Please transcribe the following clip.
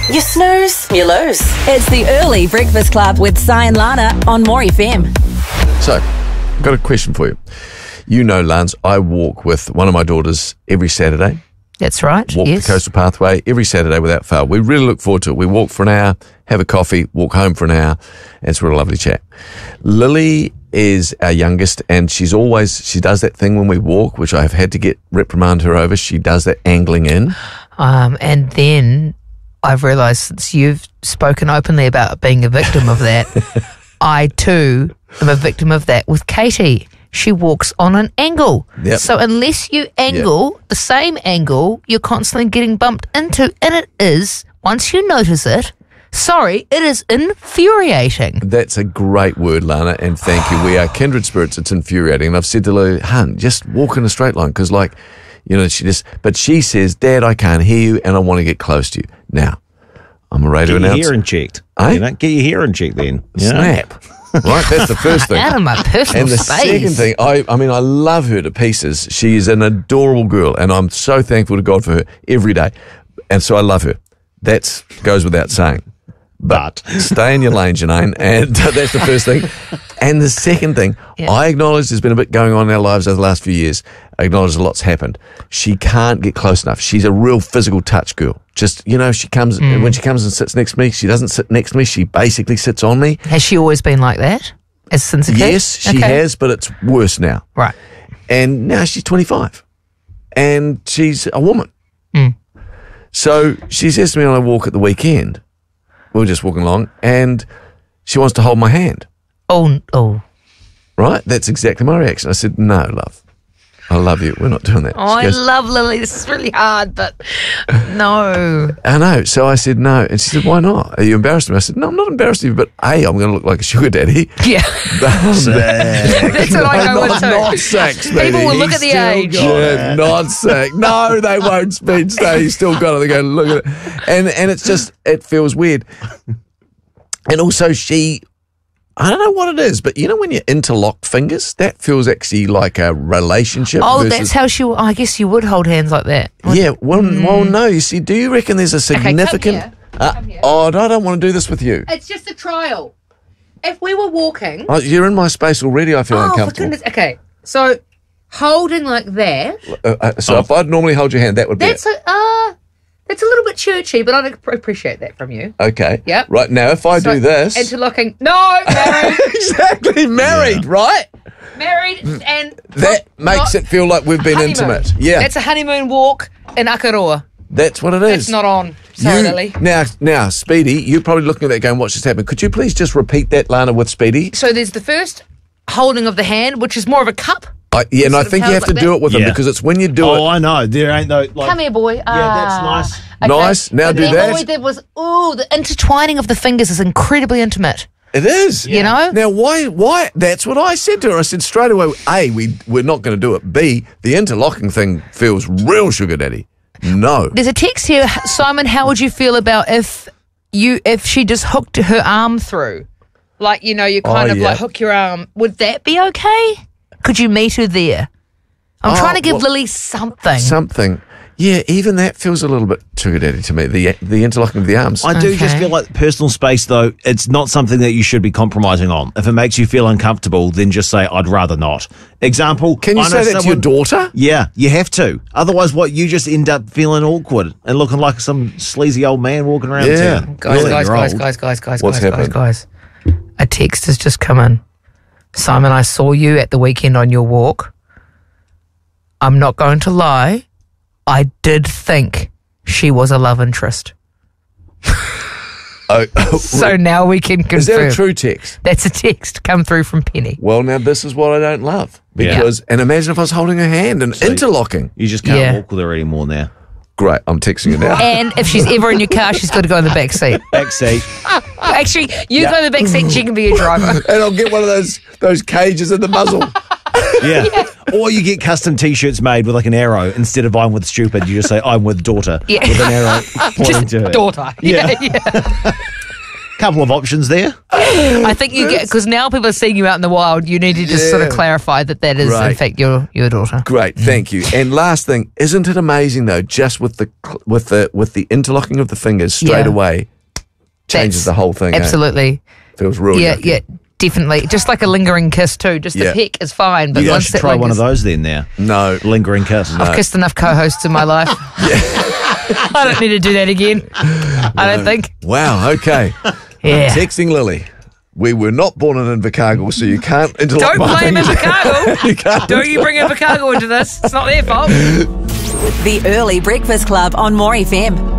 You snooze, you lose. It's the Early Breakfast Club with Si and Lana on More FM. So, I've got a question for you. You know, Lance, I walk with one of my daughters every Saturday. That's right, Walk yes. the Coastal Pathway every Saturday without fail. We really look forward to it. We walk for an hour, have a coffee, walk home for an hour, and it's a real lovely chat. Lily is our youngest, and she does that thing when we walk, which I have had to reprimand her over. She does that angling in. And then I've realised, since you've spoken openly about being a victim of that, I too am a victim of that with Katie. She walks on an angle. Yep. So unless you angle the same angle, you're constantly getting bumped into. And it is, once you notice it, it is infuriating. That's a great word, Lana, and thank you. We are kindred spirits. It's infuriating. And I've said to Lily, hun, just walk in a straight line, because but she says, Dad, I can't hear you and I want to get close to you. Now, I'm a radio announcer. Get your hearing checked. Eh? Get your hearing checked then. Snap. Right, that's the first thing. Out of my personal And the space. second thing, I mean, I love her to pieces. She is an adorable girl, and I'm so thankful to God for her every day. And so I love her. That goes without saying. But stay in your lane, Janine, and that's the first thing. And the second thing, I acknowledge there's been a bit going on in our lives over the last few years. I acknowledge a lot's happened. She can't get close enough. She's a real physical touch girl. Just, she comes, when she comes and sits next to me, she doesn't sit next to me. She basically sits on me. Has she always been like that? Since a kid? Yes, she has, but it's worse now. Right. And now she's 25. And she's a woman. So she says to me on a walk at the weekend, we were just walking along, and she wants to hold my hand. Oh. Right? That's exactly my reaction. I said, no, love. I love you. We're not doing that. Oh, She goes, I love Lily. This is really hard, but no. I know. So I said, no. And she said, why not? Are you embarrassed of me? I said, no, I'm not embarrassed of you, but A, I'm going to look like a sugar daddy. Yeah. That's what I go with too. Not sex, baby. People will look at the age. Yeah, not sex. No, they won't speech say he's still got it. They go, look at it. And it's just, it feels weird. And also I don't know what it is, but when you interlock fingers, that feels actually like a relationship. Oh, that's how I guess you would hold hands like that. Yeah, well, no, you see, do you reckon there's a significant... Come here. I don't want to do this with you. It's just a trial. If we were walking... Oh, you're in my space already, I feel uncomfortable. For goodness. Okay, so holding like that... So if I'd normally hold your hand, that would be it. That's a little bit churchy, but I'd appreciate that from you. Okay. Yep. Right, now if I do this... Interlocking... No, married. Exactly, married, right? Married and... That makes it feel like we've been honeymoon. intimate. Yeah. That's a honeymoon walk in Akaroa. That's what it is. It's not on. Sorry, Lily. Now, Speedy, you're probably looking at that going, what's just happened? Could you please just repeat that, Lana, with Speedy? So there's the first holding of the hand, which is more of a cup. And I think you have to do it with them, because it's when you do it... Oh, I know. There ain't no... Come here, boy. Yeah, that's nice. Okay. Nice. Now do then that. All we did was, the intertwining of the fingers is incredibly intimate. It is. You know? Now, why? That's what I said to her. I said straight away, A, we're not going to do it. B, the interlocking thing feels real sugar daddy. No. There's a text here, Simon, how would you feel about if she just hooked her arm through? Like, you kind of like hook your arm. Would that be okay? Could you meet her there? I'm trying to give Lily something. Something. Yeah, even that feels a little bit sugar daddy to me, the interlocking of the arms. I do just feel like personal space, though, it's not something that you should be compromising on. If it makes you feel uncomfortable, then just say, I'd rather not. Example. Can you say that to your daughter? Yeah, you have to. Otherwise, you just end up feeling awkward and looking like some sleazy old man walking around town. Guys. What's happened? A text has just come in. Simon, I saw you at the weekend on your walk. I'm not going to lie. I did think she was a love interest. So now we can confirm. Is that a true text? That's a text come through from Penny. Well, now this is what I don't love. And imagine if I was holding her hand and interlocking. You just can't walk with her anymore now. Great, I'm texting her now. And if she's ever in your car, she's got to go in the back seat. Back seat. Actually, you go in the back seat and she can be your driver. And I'll get one of those cages in the muzzle. Yeah. Or you get custom T-shirts made with like an arrow. Instead of I'm with stupid, you just say I'm with daughter. Yeah. With an arrow pointing Just to it. daughter. Yeah. Couple of options there. I think you get, because now people are seeing you out in the wild, you need to just sort of clarify that is, in fact, your daughter. Great, thank you. And last thing, isn't it amazing though? Just with the interlocking of the fingers straight away, changes the whole thing. Absolutely, feels real. Yeah, definitely. Just like a lingering kiss too. Just the peck is fine, but once should try one of those then. Now, no lingering kiss. I've kissed enough co-hosts in my life. I don't need to do that again. I don't think. Wow. Okay. Yeah. Texting Lily. We were not born in Invercargill, so you can't interlock. Don't blame Invercargill. Don't you bring Invercargill into this. It's not their fault. The Early Breakfast Club on More FM.